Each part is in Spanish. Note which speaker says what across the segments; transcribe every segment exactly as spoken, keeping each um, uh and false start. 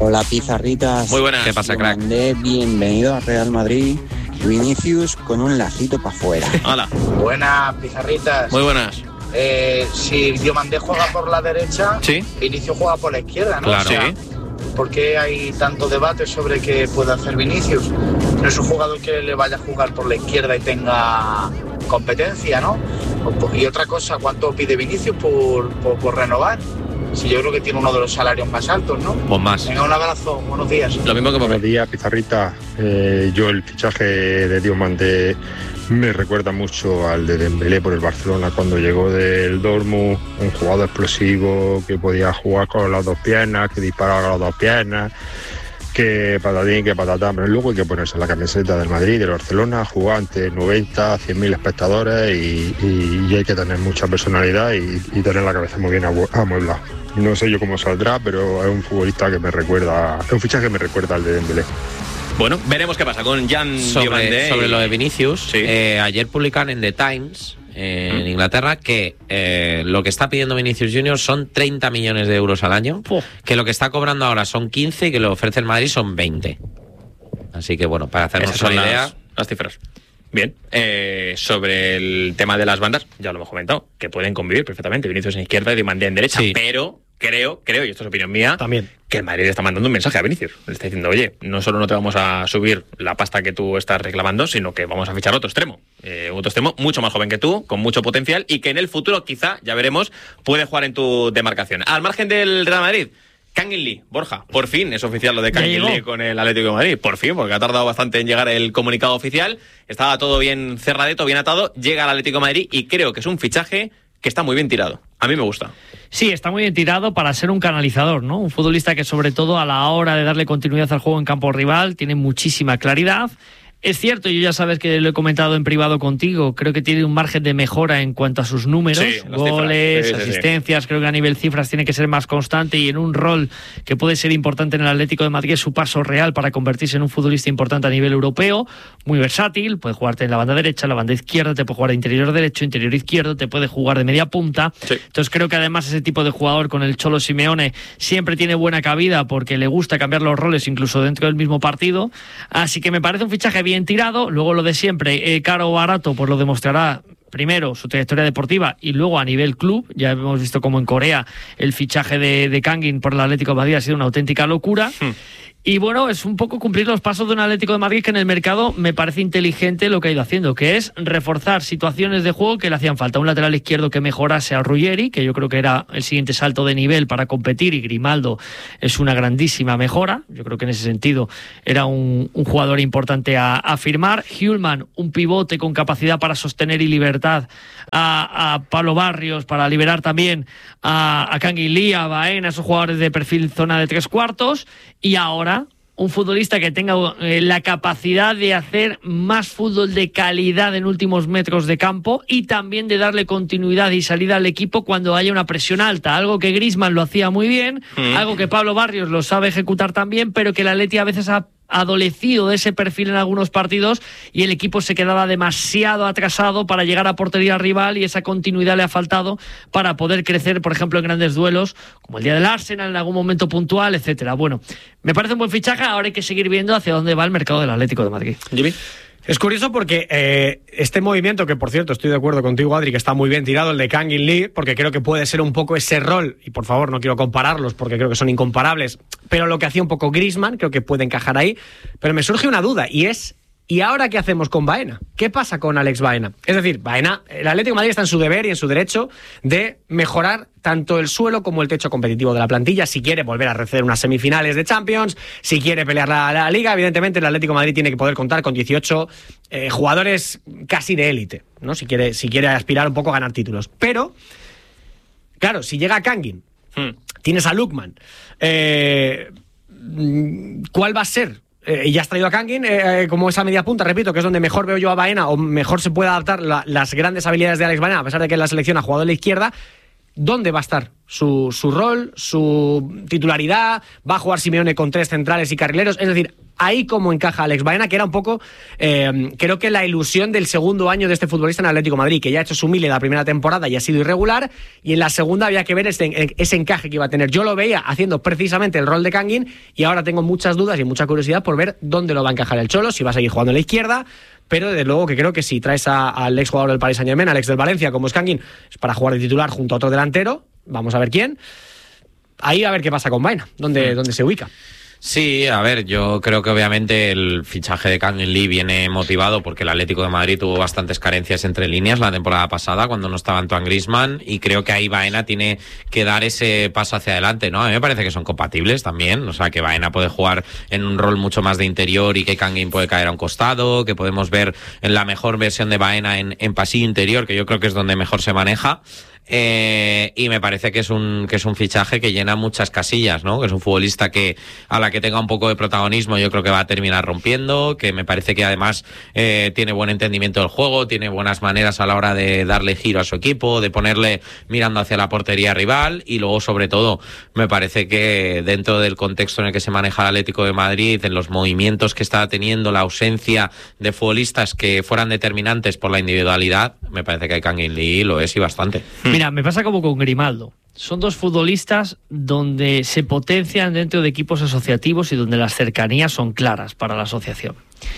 Speaker 1: Hola, pizarritas.
Speaker 2: Muy buenas.
Speaker 3: ¿Qué pasa,
Speaker 1: Yo
Speaker 3: crack?
Speaker 1: mandé bienvenido a Real Madrid. Vinicius con un lacito para afuera.
Speaker 2: Hola.
Speaker 4: Buenas, pizarritas.
Speaker 2: Muy buenas.
Speaker 4: Eh, si Diomandé juega por la derecha,
Speaker 2: Sí.
Speaker 4: Vinicius juega por la izquierda, ¿no?
Speaker 3: Claro.
Speaker 4: O sea,
Speaker 2: Sí.
Speaker 4: ¿por qué hay tanto debate sobre qué puede hacer Vinicius? No es un jugador que le vaya a jugar por la izquierda y tenga competencia, ¿no? Y otra cosa, ¿cuánto pide Vinicius por, por, por renovar? Si yo creo que tiene uno de los salarios más altos, ¿no?
Speaker 3: Pues más.
Speaker 4: Venga, un abrazo, buenos días.
Speaker 2: Lo mismo que por
Speaker 5: Buenos días, Pizarrita. Eh, yo el fichaje de Diomandé me recuerda mucho al de Dembélé por el Barcelona cuando llegó del Dortmund, un jugador explosivo que podía jugar con las dos piernas, que disparaba con las dos piernas, que patatín, que patatán, pero luego hay que ponerse la camiseta del Madrid, del Barcelona, jugar ante noventa, cien mil espectadores y, y, y hay que tener mucha personalidad y, y tener la cabeza muy bien amueblada. No sé yo cómo saldrá, pero es un futbolista que me recuerda, es un fichaje que me recuerda al de Dembélé.
Speaker 2: Bueno, veremos qué pasa con Jan
Speaker 3: Sobre,
Speaker 2: Diomandé.
Speaker 3: sobre
Speaker 2: y-
Speaker 3: lo de Vinicius,
Speaker 2: Sí.
Speaker 3: eh, ayer publican en The Times, eh, en
Speaker 2: Mm.
Speaker 3: Inglaterra, que eh, lo que está pidiendo Vinicius Junior son treinta millones de euros al año,
Speaker 6: Puf.
Speaker 3: que lo que está cobrando ahora son quince y que lo ofrece el Madrid son veinte. Así que bueno, para hacernos
Speaker 2: Esas son
Speaker 3: una idea...
Speaker 2: las, las cifras. Bien, eh, sobre el tema de las bandas, ya lo hemos comentado, que pueden convivir perfectamente, Vinicius en izquierda y Diomandé en derecha,
Speaker 3: Sí.
Speaker 2: pero creo, creo, y esto es opinión mía,
Speaker 6: También.
Speaker 2: que el Madrid le está mandando un mensaje a Vinicius. Le está diciendo, oye, no solo no te vamos a subir la pasta que tú estás reclamando, sino que vamos a fichar otro extremo. Eh, otro extremo mucho más joven que tú, con mucho potencial, y que en el futuro quizá, ya veremos, puede jugar en tu demarcación. Al margen del Real Madrid, Kangin Lee, Borja, por fin es oficial lo de
Speaker 6: Ya
Speaker 2: Kangin
Speaker 6: llegó.
Speaker 2: Lee con el Atlético de Madrid, por fin, porque ha tardado bastante en llegar el comunicado oficial, estaba todo bien cerradito, bien atado, llega al Atlético de Madrid y creo que es un fichaje que está muy bien tirado. A mí me gusta.
Speaker 6: Sí, está muy bien tirado para ser un canalizador, ¿no? Un futbolista que sobre todo a la hora de darle continuidad al juego en campo rival tiene muchísima claridad. Es cierto, yo ya sabes que lo he comentado en privado contigo, creo que tiene un margen de mejora en cuanto a sus números,
Speaker 2: Sí, las
Speaker 6: goles,
Speaker 2: cifras. Sí, sí, sí.
Speaker 6: asistencias, creo que a nivel cifras tiene que ser más constante y en un rol que puede ser importante en el Atlético de Madrid es su paso real para convertirse en un futbolista importante a nivel europeo, muy versátil, puede jugarte en la banda derecha, en la banda izquierda, te puede jugar de interior derecho, interior izquierdo, te puede jugar de media punta.
Speaker 2: Sí.
Speaker 6: Entonces creo que además ese tipo de jugador con el Cholo Simeone siempre tiene buena cabida porque le gusta cambiar los roles incluso dentro del mismo partido. Así que me parece un fichaje bien tirado. Luego lo de siempre, eh, caro o barato, pues lo demostrará primero su trayectoria deportiva y luego a nivel club. Ya hemos visto como en Corea el fichaje de, de Kangin por el Atlético de Madrid ha sido una auténtica locura.
Speaker 2: Hmm.
Speaker 6: Y bueno, es un poco cumplir los pasos de un Atlético de Madrid que en el mercado me parece inteligente lo que ha ido haciendo, que es reforzar situaciones de juego que le hacían falta. Un lateral izquierdo que mejorase a Ruggeri, que yo creo que era el siguiente salto de nivel para competir, y Grimaldo es una grandísima mejora. Yo creo que en ese sentido era un, un jugador importante a, a firmar. Hjulman, un pivote con capacidad para sostener y libertad a, a Pablo Barrios, para liberar también a, a Kangin Lee, a Baena, esos jugadores de perfil zona de tres cuartos. Y ahora un futbolista que tenga eh, la capacidad de hacer más fútbol de calidad en últimos metros de campo y también de darle continuidad y salida al equipo cuando haya una presión alta, algo que Griezmann lo hacía muy bien,
Speaker 2: Mm.
Speaker 6: algo que Pablo Barrios lo sabe ejecutar también, pero que el Atleti a veces ha adolecido de ese perfil en algunos partidos y el equipo se quedaba demasiado atrasado para llegar a portería rival y esa continuidad le ha faltado para poder crecer, por ejemplo, en grandes duelos como el día del Arsenal en algún momento puntual, etcétera. Bueno, me parece un buen fichaje, ahora hay que seguir viendo hacia dónde va el mercado del Atlético de Madrid.
Speaker 2: Jimmy.
Speaker 7: Es curioso porque eh, este movimiento, que por cierto estoy de acuerdo contigo, Adri, que está muy bien tirado, el de Kangin Lee, porque creo que puede ser un poco ese rol, y por favor no quiero compararlos porque creo que son incomparables, pero lo que hacía un poco Griezmann, creo que puede encajar ahí, pero me surge una duda, y es, ¿y ahora qué hacemos con Baena? ¿Qué pasa con Alex Baena? Es decir, Baena, el Atlético de Madrid está en su deber y en su derecho de mejorar tanto el suelo como el techo competitivo de la plantilla, si quiere volver a recibir unas semifinales de Champions, si quiere pelear la, la Liga. Evidentemente el Atlético de Madrid tiene que poder contar con dieciocho eh, jugadores casi de élite, ¿no? Si quiere, si quiere aspirar un poco a ganar títulos. Pero, claro, si llega Kangin,
Speaker 2: Hmm.
Speaker 7: tienes a Lookman, eh, ¿cuál va a ser? Eh, y ya has traído a Kangin eh, como esa media punta, repito, que es donde mejor veo yo a Baena, o mejor se puede adaptar la, las grandes habilidades de Alex Baena, a pesar de que en la selección ha jugado en la izquierda. ¿Dónde va a estar su, su rol, su titularidad? ¿Va a jugar Simeone con tres centrales y carrileros? Es decir, ahí cómo encaja Alex Baena, que era un poco, eh, creo que la ilusión del segundo año de este futbolista en Atlético de Madrid, que ya ha hecho su mil en la primera temporada y ha sido irregular, y en la segunda había que ver ese, ese encaje que iba a tener. Yo lo veía haciendo precisamente el rol de Kangin, y ahora tengo muchas dudas y mucha curiosidad por ver dónde lo va a encajar el Cholo, si va a seguir jugando a la izquierda, pero desde luego que creo que si traes a, al exjugador del Paris Saint-Germain, al ex del Valencia, como es Kangin, es para jugar de titular junto a otro delantero, vamos a ver quién. Ahí a ver qué pasa con Baena, dónde, dónde se ubica.
Speaker 3: Sí, a ver, yo creo que obviamente el fichaje de Kangin Lee viene motivado porque el Atlético de Madrid tuvo bastantes carencias entre líneas la temporada pasada cuando no estaba Antoine Griezmann, y creo que ahí Baena tiene que dar ese paso hacia adelante, ¿no? A mí me parece que son compatibles también, o sea, que Baena puede jugar en un rol mucho más de interior y que Kangin puede caer a un costado, que podemos ver en la mejor versión de Baena en, en pasillo interior, que yo creo que es donde mejor se maneja. Eh, y me parece que es un que es un fichaje que llena muchas casillas, ¿no? Que es un futbolista que a la que tenga un poco de protagonismo yo creo que va a terminar rompiendo, que me parece que además eh, tiene buen entendimiento del juego, tiene buenas maneras a la hora de darle giro a su equipo, de ponerle mirando hacia la portería rival, y luego sobre todo me parece que dentro del contexto en el que se maneja el Atlético de Madrid, en los movimientos que está teniendo, la ausencia de futbolistas que fueran determinantes por la individualidad, me parece que Kangin Lee lo es y bastante.
Speaker 6: Mira, me pasa como con Grimaldo. Son dos futbolistas donde se potencian dentro de equipos asociativos y donde las cercanías son claras para la asociación.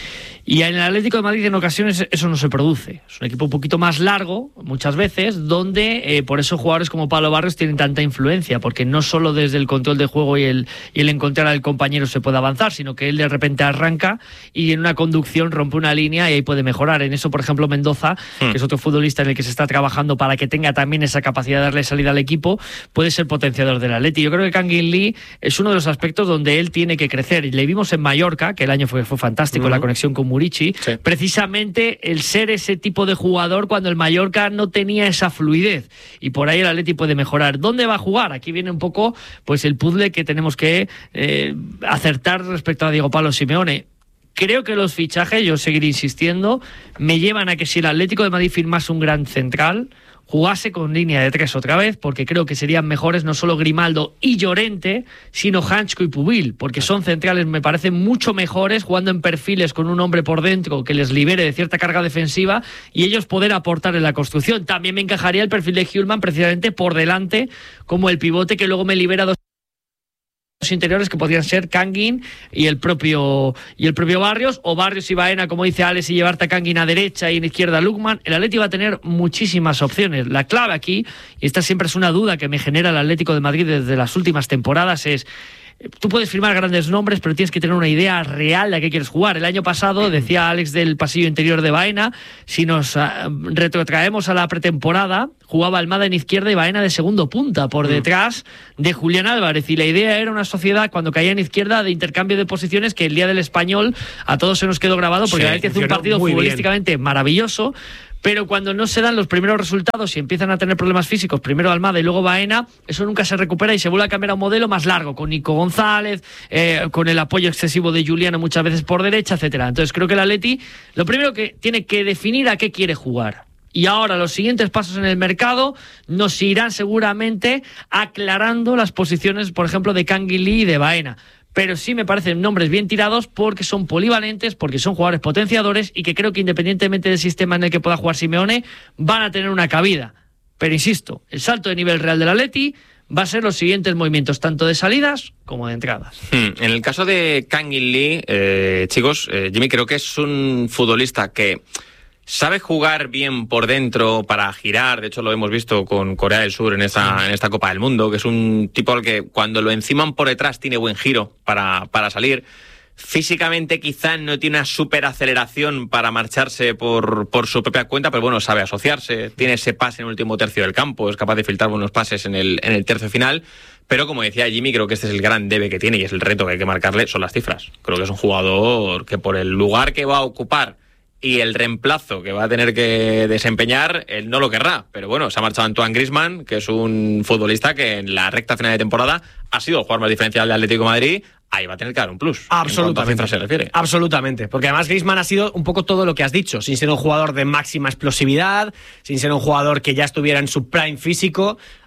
Speaker 6: Y en el Atlético de Madrid en ocasiones eso no se produce. Es un equipo un poquito más largo, muchas veces, donde eh, por eso jugadores como Pablo Barrios tienen tanta influencia, porque no solo desde el control del juego y el, y el encontrar al compañero se puede avanzar, sino que él de repente arranca y en una conducción rompe una línea y ahí puede mejorar. En eso, por ejemplo, Mendoza, hmm. que es otro futbolista en el que se está trabajando para que tenga también esa capacidad de darle salida al equipo, puede ser potenciador del Atleti. Yo creo que Kangin Lee es uno de los aspectos donde él tiene que crecer. Y le vimos en Mallorca, que el año fue, fue fantástico, uh-huh. la conexión con Murici, sí. precisamente el ser ese tipo de jugador cuando el Mallorca no tenía esa fluidez, y por ahí el Atleti puede mejorar. ¿Dónde va a jugar? Aquí viene un poco pues el puzzle que tenemos que eh, acertar respecto a Diego Pablo Simeone. Creo que los fichajes, yo seguiré insistiendo, me llevan a que si el Atlético de Madrid firmase un gran central, jugase con línea de tres otra vez, porque creo que serían mejores no solo Grimaldo y Llorente, sino Hansko y Pubil, porque son centrales, me parecen mucho mejores jugando en perfiles con un hombre por dentro que les libere de cierta carga defensiva y ellos poder aportar en la construcción. También me encajaría el perfil de Hjulman precisamente por delante como el pivote que luego me libera dos interiores que podrían ser Kangin y el propio y el propio Barrios, o Barrios y Baena, como dice Alex, y llevarte a Kangin a derecha y en izquierda a Lukman. El Atleti va a tener muchísimas opciones. La clave aquí, y esta siempre es una duda que me genera el Atlético de Madrid desde las últimas temporadas, es: tú puedes firmar grandes nombres, pero tienes que tener una idea real de a qué quieres jugar. El año pasado, decía Alex del pasillo interior de Baena, si nos uh, retrotraemos a la pretemporada, jugaba Almada en izquierda y Baena de segundo punta, por detrás de Julián Álvarez. Y la idea era una sociedad, cuando caía en izquierda, de intercambio de posiciones, que el día del Español a todos se nos quedó grabado, porque sí, la Atleti hace un partido futbolísticamente bien, maravilloso. Pero cuando no se dan los primeros resultados y empiezan a tener problemas físicos, primero Almada y luego Baena, eso nunca se recupera y se vuelve a cambiar a un modelo más largo, con Nico González, eh, con el apoyo excesivo de Juliano muchas veces por derecha, etcétera. Entonces creo que el Atleti lo primero que tiene que definir a qué quiere jugar. Y ahora los siguientes pasos en el mercado nos irán seguramente aclarando las posiciones, por ejemplo, de Kangin Lee y de Baena. Pero sí me parecen nombres bien tirados porque son polivalentes, porque son jugadores potenciadores y que creo que independientemente del sistema en el que pueda jugar Simeone, van a tener una cabida. Pero insisto, el salto de nivel real del Atleti va a ser los siguientes movimientos, tanto de salidas como de entradas.
Speaker 2: Hmm. En el caso de Kangin Lee, eh, chicos, eh, Jimmy, creo que es un futbolista que sabe jugar bien por dentro para girar. De hecho, lo hemos visto con Corea del Sur en esta, en esta Copa del Mundo, que es un tipo al que cuando lo enciman por detrás tiene buen giro para, para salir. Físicamente quizá no tiene una super aceleración para marcharse por, por su propia cuenta, pero bueno, sabe asociarse, tiene ese pase en el último tercio del campo, es capaz de filtrar buenos pases en el, en el tercio final. Pero como decía Jimmy, creo que este es el gran debe que tiene y es el reto que hay que marcarle, son las cifras. Creo que es un jugador que por el lugar que va a ocupar y el reemplazo que va a tener que desempeñar, él no lo querrá. Pero bueno, se ha marchado Antoine Griezmann, que es un futbolista que en la recta final de temporada ha sido el jugador más diferencial del Atlético de Madrid. Ahí va a tener que dar un plus.
Speaker 7: Absolutamente.
Speaker 2: En cuanto a cifras se refiere.
Speaker 7: Absolutamente. Porque además Griezmann ha sido un poco todo lo que has dicho, sin ser un jugador de máxima explosividad, sin ser un jugador que ya estuviera en su prime físico.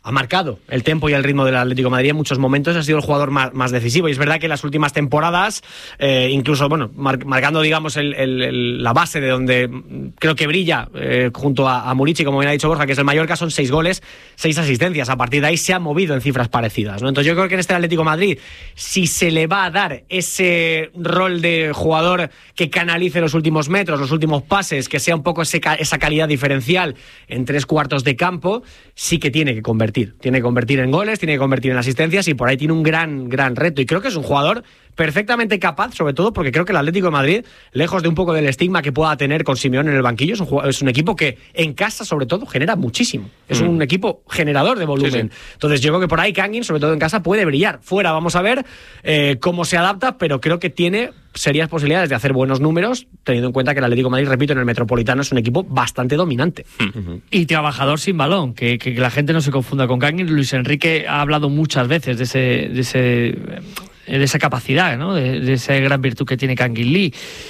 Speaker 7: ha marcado el tempo y el ritmo del Atlético de Madrid en muchos momentos, ha sido el jugador más, más decisivo. Y es verdad que en las últimas temporadas, eh, incluso bueno, mar, marcando digamos el, el, el, la base de donde creo que brilla eh, junto a, a Murici, como bien ha dicho Borja, que es el Mallorca, son seis goles, seis asistencias. A partir de ahí se ha movido en cifras parecidas, ¿no? Entonces yo creo que en este Atlético de Madrid, si se le va a dar ese rol de jugador que canalice los últimos metros, los últimos pases, que sea un poco ese, esa calidad diferencial en tres cuartos de campo, sí que tiene que convertir. Tiene que convertir en goles, tiene que convertir en asistencias y por ahí tiene un gran, gran reto. Y creo que es un jugador perfectamente capaz, sobre todo porque creo que el Atlético de Madrid, lejos de un poco del estigma que pueda tener con Simeone en el banquillo, es un, jugador, es un equipo que en casa, sobre todo, genera muchísimo. Es mm. un equipo generador de volumen. Sí, sí. Entonces yo creo que por ahí Kangin, sobre todo en casa, puede brillar. Fuera vamos a ver eh, cómo se adapta, pero creo que tiene serias posibilidades de hacer buenos números, teniendo en cuenta que el Atlético de Madrid, repito, en el Metropolitano es un equipo bastante dominante.
Speaker 6: Uh-huh. Y trabajador sin balón, que, que la gente no se confunda con Kangin. Luis Enrique ha hablado muchas veces de ese... De ese de esa capacidad, ¿no? De, de esa gran virtud que tiene Kangin Lee.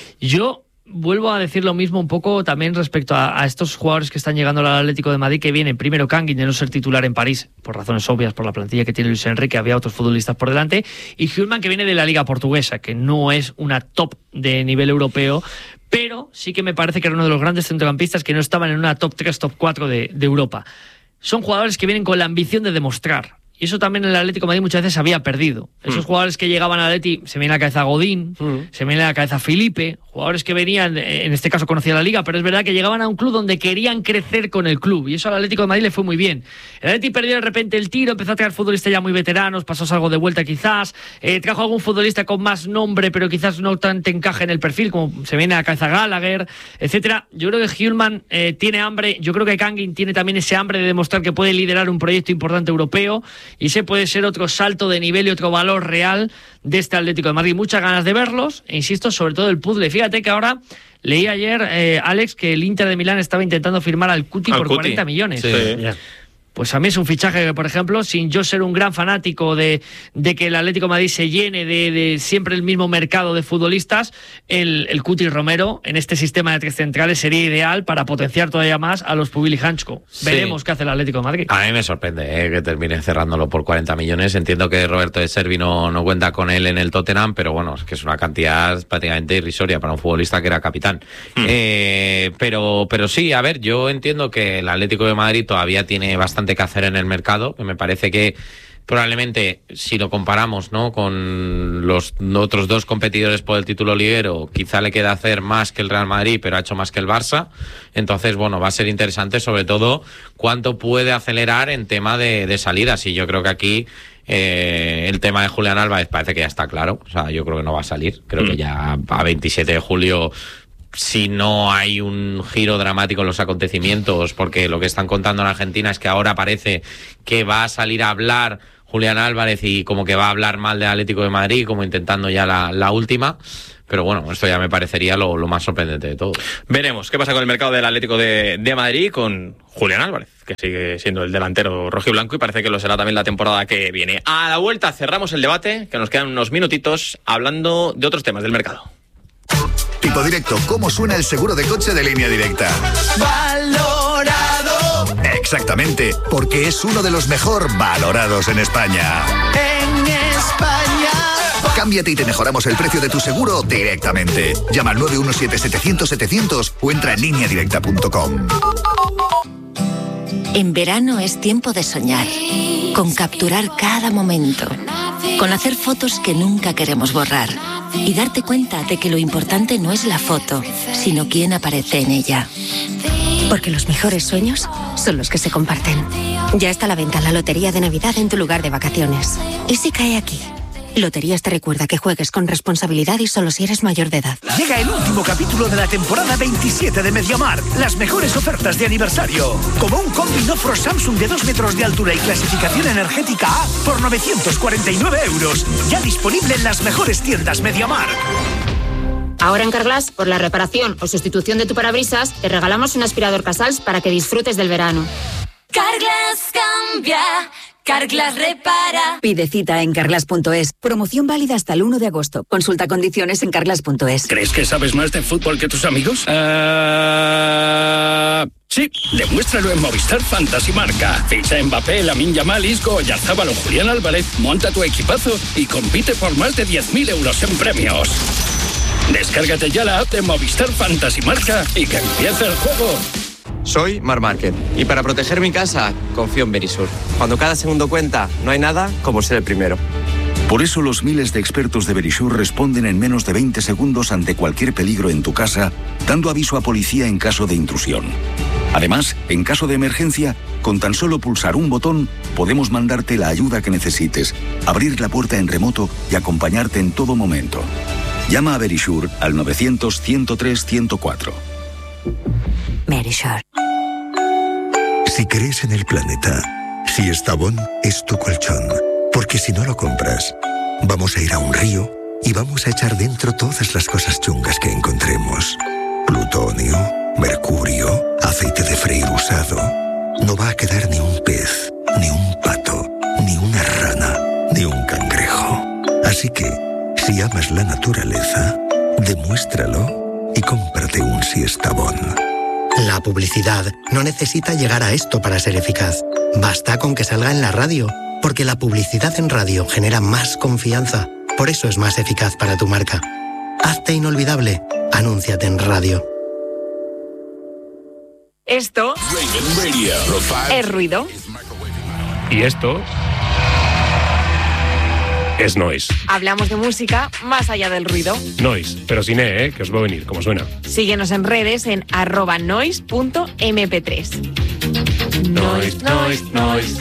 Speaker 6: Yo vuelvo a decir lo mismo un poco también respecto a, a estos jugadores que están llegando al Atlético de Madrid, que vienen primero Kangin de no ser titular en París, por razones obvias, por la plantilla que tiene Luis Enrique, había otros futbolistas por delante, y Hjulmand, que viene de la Liga Portuguesa, que no es una top de nivel europeo, pero sí que me parece que era uno de los grandes centrocampistas que no estaban en una top tres, top cuatro de, de Europa. Son jugadores que vienen con la ambición de demostrar. Y eso también en el Atlético de Madrid muchas veces se había perdido. Esos mm. jugadores que llegaban al Atleti, se me viene a la cabeza Godín, mm. se me viene a la cabeza Felipe, jugadores que venían, en este caso conocían la Liga, pero es verdad que llegaban a un club donde querían crecer con el club, y eso al Atlético de Madrid le fue muy bien. El Atleti perdió de repente el tiro, empezó a traer futbolistas ya muy veteranos, pasó algo de vuelta quizás, eh, trajo algún futbolista con más nombre, pero quizás no tanto encaje en el perfil, como se viene a la cabeza Gallagher, etcétera. Yo creo que Hjulmand eh, tiene hambre, yo creo que Kangin tiene también ese hambre de demostrar que puede liderar un proyecto importante europeo, y ese puede ser otro salto de nivel y otro valor real de este Atlético de Madrid. Muchas ganas de verlos, e insisto, sobre todo el puzzle. Fíjate que ahora leí ayer, eh, Alex, que el Inter de Milán estaba intentando firmar al Cuti al por Cuti. cuarenta millones.
Speaker 2: Sí.
Speaker 6: Yeah. Pues a mí es un fichaje que, por ejemplo, sin yo ser un gran fanático de, de que el Atlético de Madrid se llene de, de siempre el mismo mercado de futbolistas, el, el Cuti Romero en este sistema de tres centrales sería ideal para potenciar todavía más a los Pubil y Hanchko. Sí. Veremos qué hace el Atlético de Madrid.
Speaker 3: A mí me sorprende eh, que termine cerrándolo por cuarenta millones. Entiendo que Roberto de Servi no, no cuenta con él en el Tottenham, pero bueno, es que es una cantidad prácticamente irrisoria para un futbolista que era capitán. Hmm. Eh, pero, pero sí, a ver, yo entiendo que el Atlético de Madrid todavía tiene bastante que hacer en el mercado, que me parece que probablemente, si lo comparamos, ¿no?, con los otros dos competidores por el título liguero, quizá le queda hacer más que el Real Madrid, pero ha hecho más que el Barça. Entonces, bueno, va a ser interesante, sobre todo, cuánto puede acelerar en tema de, de salidas. Y yo creo que aquí eh, el tema de Julián Álvarez parece que ya está claro. O sea, yo creo que no va a salir. Creo mm. que ya a veintisiete de julio... si no hay un giro dramático en los acontecimientos, porque lo que están contando en Argentina es que ahora parece que va a salir a hablar Julián Álvarez y como que va a hablar mal del Atlético de Madrid, como intentando ya la, la última. Pero bueno, esto ya me parecería lo, lo más sorprendente de todo.
Speaker 2: Veremos qué pasa con el mercado del Atlético de, de Madrid con Julián Álvarez, que sigue siendo el delantero rojiblanco y parece que lo será también la temporada que viene. A la vuelta cerramos el debate, que nos quedan unos minutitos hablando de otros temas del mercado.
Speaker 8: Tipo Directo, ¿cómo suena el seguro de coche de Línea Directa?
Speaker 9: Valorado.
Speaker 8: Exactamente, porque es uno de los mejor valorados en España.
Speaker 9: En España.
Speaker 8: Cámbiate y te mejoramos el precio de tu seguro directamente. Llama al nueve uno siete setecientos setecientos o entra en línea directa punto com.
Speaker 10: En verano es tiempo de soñar, con capturar cada momento, con hacer fotos que nunca queremos borrar y darte cuenta de que lo importante no es la foto, sino quién aparece en ella.
Speaker 11: Porque los mejores sueños son los que se comparten. Ya está a la venta la Lotería de Navidad en tu lugar de vacaciones. ¿Y si cae aquí? Loterías te recuerda que juegues con responsabilidad y solo si eres mayor de edad.
Speaker 12: Llega el último capítulo de la temporada veintisiete de MediaMarkt. Las mejores ofertas de aniversario. Como un combi Nofro Samsung de dos metros de altura y clasificación energética A por novecientos cuarenta y nueve euros. Ya disponible en las mejores tiendas MediaMarkt.
Speaker 13: Ahora en Carglass, por la reparación o sustitución de tu parabrisas, te regalamos un aspirador Casals para que disfrutes del verano.
Speaker 14: Carglass cambia, Carglass repara.
Speaker 15: Pide cita en carglass punto es. Promoción válida hasta el uno de agosto. Consulta condiciones en carglass punto es.
Speaker 16: ¿Crees que sabes más de fútbol que tus amigos? Uh... Sí, demuéstralo en Movistar Fantasy Marca. Ficha Mbappé, Lamine Yamal, Isco, Oyarzabal o Julián Álvarez, monta tu equipazo y compite por más de diez mil euros en premios. Descárgate ya la app de Movistar Fantasy Marca y que empiece el juego.
Speaker 17: Soy Mar Márquez y para proteger mi casa confío en Verisur. Cuando cada segundo cuenta, no hay nada como ser el primero.
Speaker 18: Por eso los miles de expertos de Verisur responden en menos de veinte segundos ante cualquier peligro en tu casa, dando aviso a policía en caso de intrusión. Además, en caso de emergencia, con tan solo pulsar un botón, podemos mandarte la ayuda que necesites, abrir la puerta en remoto y acompañarte en todo momento. Llama a Verisur al novecientos, ciento tres, ciento cuatro.
Speaker 11: Verisur.
Speaker 19: Si crees en el planeta, si Estavón es tu colchón. Porque si no lo compras, vamos a ir a un río y vamos a echar dentro todas las cosas chungas que encontremos. Plutonio, mercurio, aceite de freír usado. No va a quedar ni un pez, ni un pato, ni una rana, ni un cangrejo. Así que, si amas la naturaleza, demuéstralo y cómprate un Siestabón.
Speaker 20: La publicidad no necesita llegar a esto para ser eficaz. Basta con que salga en la radio. Porque la publicidad en radio genera más confianza. Por eso es más eficaz para tu marca. Hazte inolvidable. Anúnciate en radio.
Speaker 21: Esto es ruido.
Speaker 22: Y esto es noise.
Speaker 21: Hablamos de música más allá del ruido.
Speaker 22: Noise, pero sin E, ¿eh? Que os va a venir, como suena.
Speaker 21: Síguenos en redes en arroba noise punto eme pe tres. Noise, noise, noise.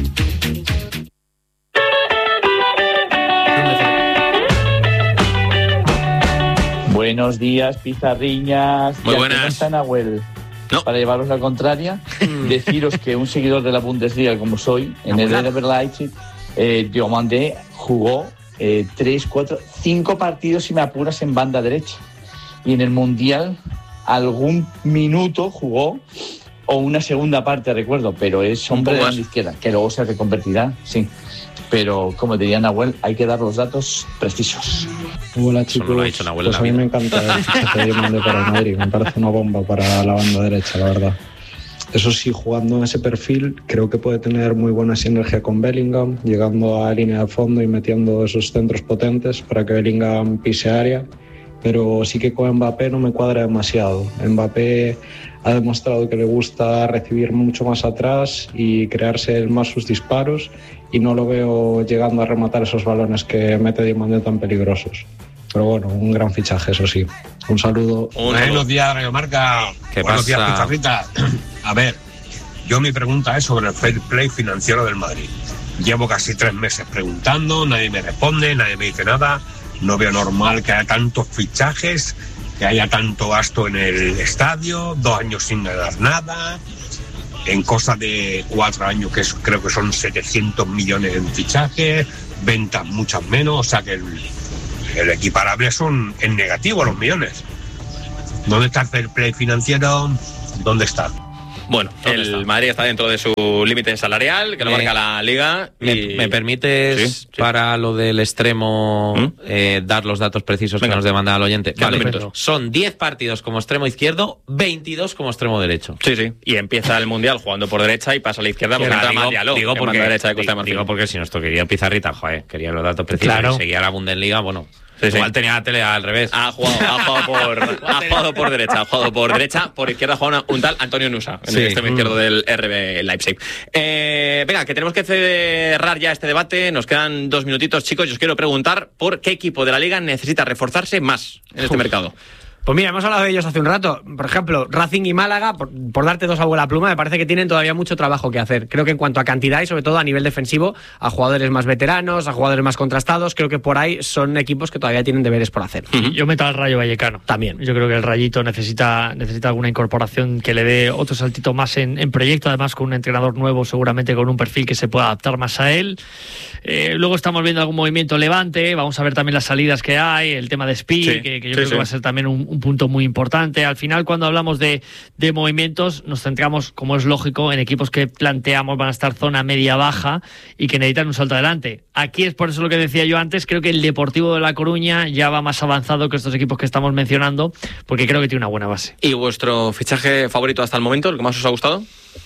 Speaker 23: Buenos días, pizarriñas.
Speaker 2: Muy buenas.
Speaker 23: No está Nahuel.
Speaker 2: No.
Speaker 23: Para llevaros la contraria, deciros que un seguidor de la Bundesliga como soy, en el R B Leipzig, eh, Diomande jugó eh, tres, cuatro, cinco partidos, si me apuras, en banda derecha. Y en el Mundial algún minuto jugó, o una segunda parte, recuerdo, pero es hombre de banda izquierda, que luego se reconvertirá, sí. Pero, como diría Nahuel, hay que dar los datos precisos.
Speaker 24: Hola chicos,
Speaker 23: Solo lo ha dicho Nahuel
Speaker 24: pues
Speaker 23: en
Speaker 24: a
Speaker 23: la
Speaker 24: mí
Speaker 23: vida.
Speaker 24: me encanta el fichaje de Diomande para el Madrid, me parece una bomba para la banda derecha, la verdad. Eso sí, jugando en ese perfil, creo que puede tener muy buena sinergia con Bellingham, llegando a línea de fondo y metiendo esos centros potentes para que Bellingham pise área. Pero sí que con Mbappé no me cuadra demasiado. Mbappé ha demostrado que le gusta recibir mucho más atrás y crearse él más sus disparos, y no lo veo llegando a rematar esos balones que mete Diomande tan peligrosos. Pero bueno, un gran fichaje, eso sí. Un saludo.
Speaker 25: Buenos días, Radio Marca.
Speaker 3: ¿Qué
Speaker 25: Buenos
Speaker 3: pasa?
Speaker 25: días, Pizarrita. A ver, yo mi pregunta es sobre el fair play financiero del Madrid. Llevo casi tres meses preguntando, nadie me responde, nadie me dice nada. No veo normal que haya tantos fichajes, que haya tanto gasto en el estadio, dos años sin ganar nada, en cosa de cuatro años, que es, creo que son setecientos millones en fichajes, ventas muchas menos, o sea que el, el equiparable son en negativo los millones. ¿Dónde está el fair play financiero? ¿Dónde está?
Speaker 2: Bueno, el está? Madrid está dentro de su límite salarial, que lo
Speaker 3: Me-
Speaker 2: marca la Liga.
Speaker 3: ¿Me,
Speaker 2: y-
Speaker 3: me permites,
Speaker 2: Sí, sí.
Speaker 3: para lo del extremo, eh, dar los datos precisos
Speaker 2: Venga.
Speaker 3: que nos demanda el oyente?
Speaker 2: Quedan
Speaker 3: Vale,
Speaker 2: dos minutos.
Speaker 3: son diez partidos como extremo izquierdo, veintidós como extremo derecho.
Speaker 2: Sí, sí. Y empieza el Mundial jugando por derecha y pasa a la izquierda porque
Speaker 3: O sea,
Speaker 2: entra más
Speaker 3: digo,
Speaker 2: Diallo,
Speaker 3: digo
Speaker 2: en
Speaker 3: porque,
Speaker 2: banda derecha de Costa de
Speaker 3: digo,
Speaker 2: Marfil.
Speaker 3: digo porque si nuestro querido Pizarrita, joder, quería los datos precisos
Speaker 2: Claro.
Speaker 3: y seguía la Bundesliga, bueno,
Speaker 2: Sí, sí.
Speaker 3: igual tenía la tele al revés.
Speaker 2: Ha jugado, ha jugado por, ha jugado por derecha, ha jugado por derecha, por izquierda juega un tal Antonio Nusa, en
Speaker 3: Sí.
Speaker 2: el extremo
Speaker 3: Mm.
Speaker 2: izquierdo del R B Leipzig. Eh, venga, que tenemos que cerrar ya este debate, nos quedan dos minutitos, chicos. Yo os quiero preguntar por qué equipo de la Liga necesita reforzarse más en este
Speaker 7: Uf.
Speaker 2: mercado.
Speaker 7: Pues mira, hemos hablado de ellos hace un rato. Por ejemplo, Racing y Málaga, por, por darte dos a vuela pluma, me parece que tienen todavía mucho trabajo que hacer. Creo que en cuanto a cantidad y sobre todo a nivel defensivo, a jugadores más veteranos, a jugadores más contrastados, creo que por ahí son equipos que todavía tienen deberes por hacer.
Speaker 6: Yo meto al Rayo Vallecano.
Speaker 7: También.
Speaker 6: Yo creo que el Rayito necesita, necesita alguna incorporación que le dé otro saltito más en, en proyecto, además con un entrenador nuevo, seguramente con un perfil que se pueda adaptar más a él. Eh, luego estamos viendo algún movimiento Levante, vamos a ver también las salidas que hay, el tema de Spi,
Speaker 2: Sí,
Speaker 6: que, que yo
Speaker 2: sí,
Speaker 6: creo
Speaker 2: sí.
Speaker 6: que va a ser también un, un punto muy importante. Al final, cuando hablamos de, de movimientos, nos centramos, como es lógico, en equipos que planteamos van a estar zona media-baja y que necesitan un salto adelante. Aquí es por eso lo que decía yo antes, creo que el Deportivo de La Coruña ya va más avanzado que estos equipos que estamos mencionando, porque creo que tiene una buena base.
Speaker 2: ¿Y vuestro fichaje favorito hasta el momento, el que más os ha gustado?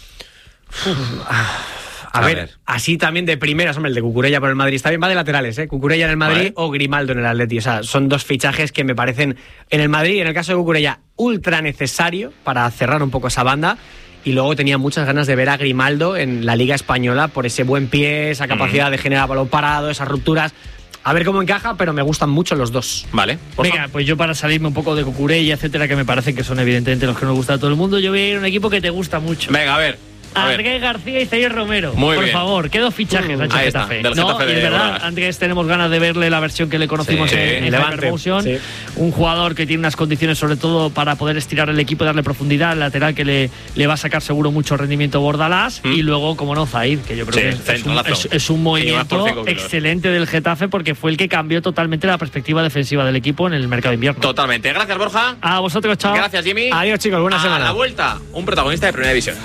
Speaker 7: A, a ver, ver, así también de primeras, hombre, el de Cucurella por el Madrid está bien, va de laterales, ¿eh? Cucurella en el Madrid, vale, o Grimaldo en el Atleti. O sea, son dos fichajes que me parecen, en el Madrid, en el caso de Cucurella, ultra necesario para cerrar un poco esa banda. Y luego tenía muchas ganas de ver a Grimaldo en la Liga Española por ese buen pie, esa capacidad mm. de generar balón parado, esas rupturas. A ver cómo encaja, pero me gustan mucho los dos.
Speaker 2: Vale.
Speaker 6: Venga, pues yo para salirme un poco de Cucurella, etcétera, que me parece que son evidentemente los que nos gusta a todo el mundo, yo voy a ir a un equipo que te gusta mucho.
Speaker 2: Venga, a ver.
Speaker 6: Andrés García y Zaire Romero.
Speaker 2: Muy
Speaker 6: por
Speaker 2: bien.
Speaker 6: favor, qué dos fichajes uh, ha hecho
Speaker 2: ahí
Speaker 6: Getafe.
Speaker 2: Está, del
Speaker 6: no,
Speaker 2: Getafe
Speaker 6: y
Speaker 2: de
Speaker 6: es verdad,
Speaker 2: Borras.
Speaker 6: Andrés, tenemos ganas de verle la versión que le conocimos
Speaker 2: sí,
Speaker 6: en, en Hypermotion. Sí. Un jugador que tiene unas condiciones, sobre todo, para poder estirar el equipo y darle profundidad, el lateral que le, le va a sacar seguro mucho rendimiento Bordalás. ¿Mm? Y luego, como no, Zaid, que yo creo sí, que es, es, un, es, es un movimiento excelente del Getafe porque fue el que cambió totalmente la perspectiva defensiva del equipo en el mercado de invierno.
Speaker 2: Totalmente. Gracias, Borja.
Speaker 6: A vosotros, chao.
Speaker 2: Gracias, Jimmy.
Speaker 7: Adiós, chicos. Buena
Speaker 2: a
Speaker 7: semana.
Speaker 2: A la vuelta, un protagonista de Primera División.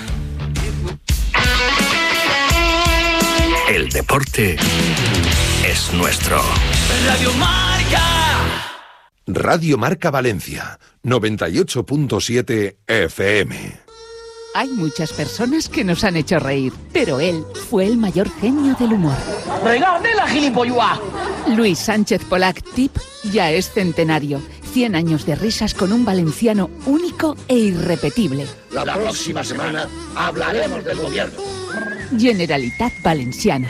Speaker 12: El deporte es nuestro.
Speaker 1: Radio Marca.
Speaker 4: Radio Marca Valencia, noventa y ocho punto siete F M.
Speaker 5: Hay muchas personas que nos han hecho reír, pero él fue el mayor genio del humor.
Speaker 1: ¡Regate la gilipollua!
Speaker 5: Luis Sánchez Polac Tip ya es centenario. cien años de risas con un valenciano único e irrepetible.
Speaker 1: La próxima semana hablaremos del gobierno.
Speaker 5: Generalitat Valenciana.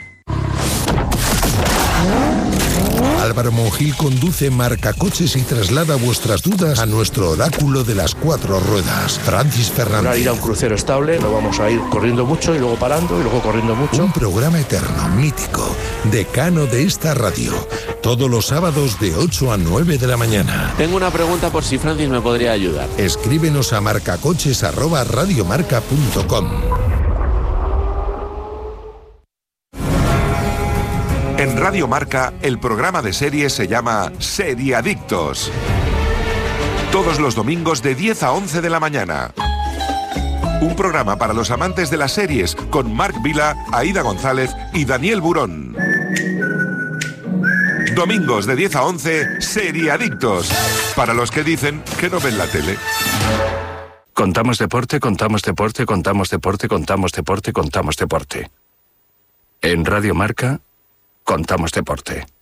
Speaker 4: Álvaro Monjil conduce Marcacoches y traslada vuestras dudas a nuestro oráculo de las cuatro ruedas, Francis Fernández.
Speaker 8: Para ir a un crucero estable, no vamos a ir corriendo mucho y luego parando y luego corriendo mucho.
Speaker 4: Un programa eterno, mítico, decano de esta radio, todos los sábados de ocho a nueve de la mañana.
Speaker 9: Tengo una pregunta por si Francis me podría ayudar.
Speaker 4: Escríbenos a marcacoches arroba radiomarca punto com.
Speaker 26: En Radio Marca, el programa de series se llama Seriadictos. Todos los domingos de diez a once de la mañana. Un programa para los amantes de las series con Marc Vila, Aida González y Daniel Burón. Domingos de diez a once, Seriadictos. Para los que dicen que no ven la tele.
Speaker 12: Contamos deporte, contamos deporte, contamos deporte, contamos deporte, contamos deporte. En Radio Marca, contamos deporte.